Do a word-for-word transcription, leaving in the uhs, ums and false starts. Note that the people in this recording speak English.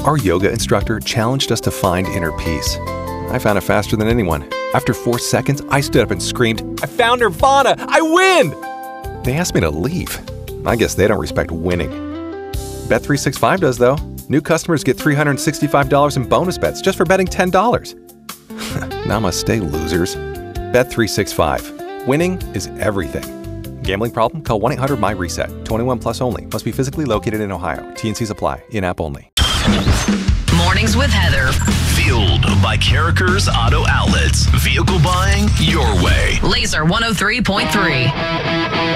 Our yoga instructor challenged us to find inner peace. I found it faster than anyone. After four seconds, I stood up and screamed, "I found Nirvana! I win!" They asked me to leave. I guess they don't respect winning. Bet three sixty-five does, though. New customers get three hundred sixty-five dollars in bonus bets just for betting ten dollars. Namaste, losers. Bet three sixty-five. Winning is everything. Gambling problem? Call one eight hundred M Y reset. twenty-one plus only. Must be physically located in Ohio. T N Cs apply. In-app only. Mornings with Heather. Fueled by Carrickers Auto Outlets. Vehicle buying your way. Laser one oh three point three.